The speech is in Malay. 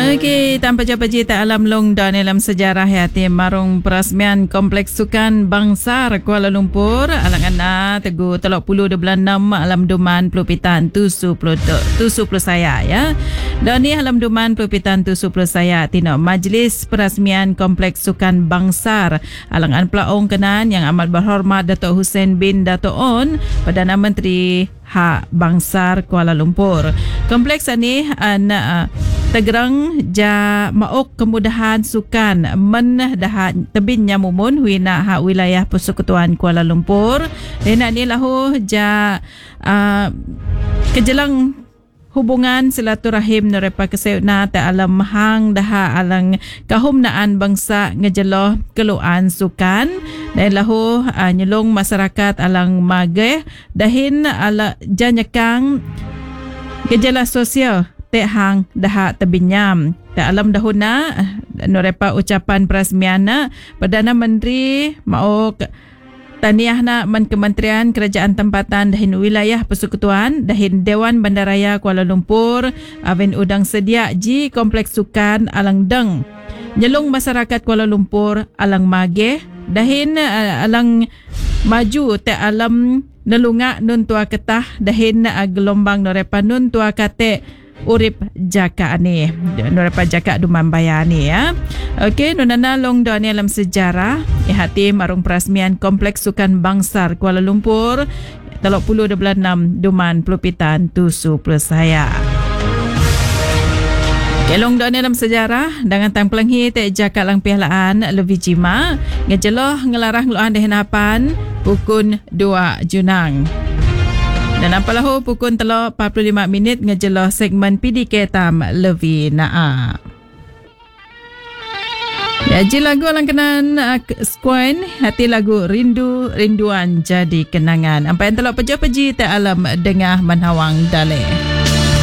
Okey, tanpa jumpa cerita alam long dan dalam sejarah hati marung perasmian Kompleks Sukan Bangsar Kuala Lumpur alang-ana Teguh 30 bulan 6 alam duman pelupitan tusu saya ya. Dan ni alam duman pelupitan tusu saya tino Majlis Perasmian Kompleks Sukan Bangsar alangan pelaong kenan yang amat berhormat Datuk Hussein bin Dato' On Perdana Menteri Hak Bangsar Kuala Lumpur. Kompleks ini Tegerang ja maok kemudahan sukan mendahat tebinnya mumun huina hak wilayah Persekutuan Kuala Lumpur. Dan ni lahu ja kejelang hubungan silaturahim nerepa keseuna ta alam hang daha alang kahumnaan bangsa ngejeloh keluan sukan dan lahu nyelong masyarakat alang mageh dahin ala janyekang gejala sosial te hang daha tebinyam ta alam dahuna nerepa ucapan perasmiana Perdana Menteri maok Taniahna Man Kementerian Kerajaan Tempatan dahin wilayah Persekutuan dahin Dewan Bandaraya Kuala Lumpur awen udang sedia ji Kompleks Sukan Alang Deng nyelung masyarakat Kuala Lumpur alang mageh dahin alang maju te alam nelunga nun tua ketah dahin gelombang norepa nun tua kate urip jaka ni norepa jaka duman bayani ya. Okey, nunana long doan dalam sejarah hati marung perasmian Kompleks Sukan Bangsar Kuala Lumpur 30 bulan 6 duman pelupitan tusu plus saya. Kelong doan dalam sejarah dengan tang pelenghi te jaka lang pihalaan lebih jima ngejeloh ngelarah ngeluan dehenapan pukun 2 Junang. Dan apalah pukul 45 minit ngejeloh segmen PDK Tam Levi Naa. Ya, ji lagu alang kenan skuan hati lagu rinduan jadi kenangan. Ampai yang telok peji tak alam dengah manhawang dale.